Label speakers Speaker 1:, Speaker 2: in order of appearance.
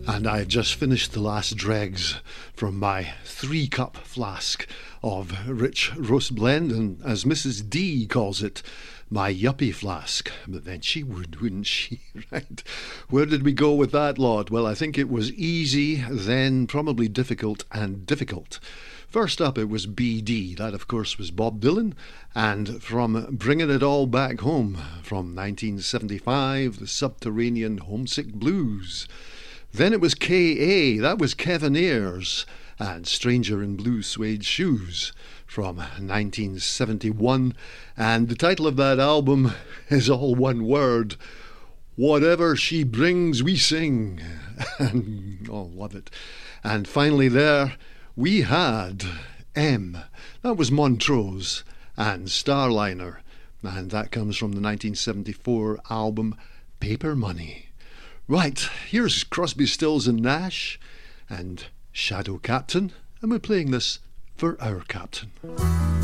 Speaker 1: And I had just finished the last dregs from my 3-cup flask of rich roast blend, and as Mrs. D calls it, my yuppie flask. But then she would, wouldn't she? Right. Where did we go with that lot? Well, I think it was easy, then probably difficult and difficult. First up, it was BD. That, of course, was Bob Dylan. And from Bringing It All Back Home, from 1975, the Subterranean Homesick Blues. Then it was K.A., that was Kevin Ayers, and Stranger in Blue Suede Shoes from 1971. And the title of that album is all one word, Whatever She Brings We Sing. And, oh, love it. And finally there, we had M. That was Montrose and Starliner. And that comes from the 1974 album Paper Money. Right, here's Crosby, Stills and Nash and Shadow Captain, and we're playing this for our captain.